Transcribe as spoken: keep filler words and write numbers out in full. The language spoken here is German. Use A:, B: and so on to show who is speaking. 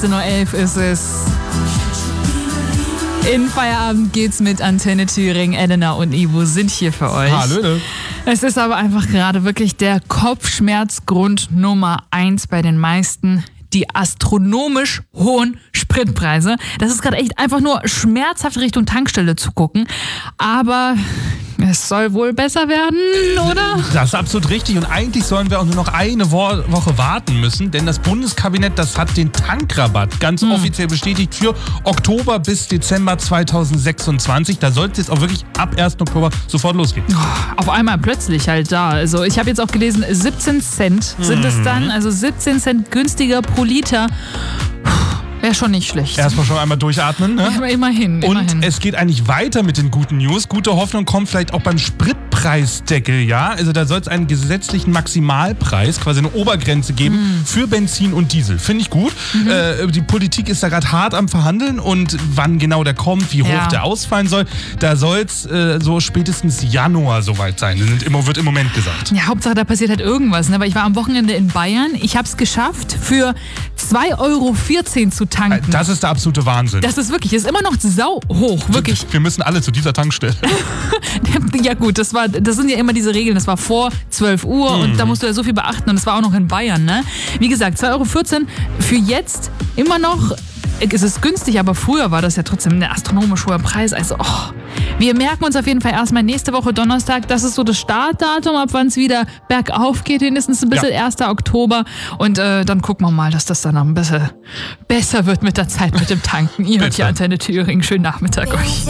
A: achtzehn Uhr elf ist es. In Feierabend geht's mit Antenne Thüringen. Elena und Ivo sind hier für euch.
B: Hallöle.
A: Es ist aber einfach gerade wirklich der Kopfschmerzgrund Nummer eins bei den meisten. Die astronomisch hohen Spritpreise. Das ist gerade echt einfach nur schmerzhaft Richtung Tankstelle zu gucken. Aber es soll wohl besser werden, oder?
B: Das ist absolut richtig. Und eigentlich sollen wir auch nur noch eine Wo- Woche warten müssen, denn das Bundeskabinett, das hat den Tankrabatt ganz hm. offiziell bestätigt für Oktober bis Dezember zweitausendsechsundzwanzig. Da soll es jetzt auch wirklich ab ersten Oktober sofort losgehen.
A: Auf einmal plötzlich halt da. Also ich habe jetzt auch gelesen, siebzehn Cent sind hm. es dann. Also siebzehn Cent günstiger pro Liter. Wäre schon nicht schlecht.
B: Erstmal schon einmal durchatmen, ne?
A: Aber immerhin,
B: Und
A: immerhin.
B: es geht eigentlich weiter mit den guten News. Gute Hoffnung kommt vielleicht auch beim Spritpreisdeckel, ja? Also da soll es einen gesetzlichen Maximalpreis, quasi eine Obergrenze geben mm. für Benzin und Diesel. Finde ich gut. Mhm. Äh, die Politik ist da gerade hart am Verhandeln und wann genau der kommt, wie hoch
A: ja.
B: der ausfallen soll, da soll es äh, so spätestens Januar soweit sein. Das sind immer, wird im Moment gesagt.
A: Ja, Hauptsache da passiert halt irgendwas. Ne? Aber ich war am Wochenende in Bayern. Ich habe es geschafft, für zwei Euro vierzehn zu tanken.
B: Das ist der absolute Wahnsinn.
A: Das ist wirklich, das ist immer noch sau hoch, wirklich.
B: Wir müssen alle zu dieser Tankstelle.
A: Ja gut, das war, das sind ja immer diese Regeln. Das war vor zwölf Uhr mhm. und da musst du ja so viel beachten und das war auch noch in Bayern, ne? Wie gesagt, zwei Euro vierzehn für jetzt immer noch. Es ist günstig, aber früher war das ja trotzdem ein astronomisch hoher Preis. Also, oh. Wir merken uns auf jeden Fall erstmal nächste Woche Donnerstag. Das ist so das Startdatum, ab wann es wieder bergauf geht, mindestens ein bisschen ja. ersten Oktober. Und äh, dann gucken wir mal, dass das dann noch ein bisschen besser wird mit der Zeit mit dem Tanken. Ihr hört hier Antenne Thüringen. Schönen Nachmittag euch.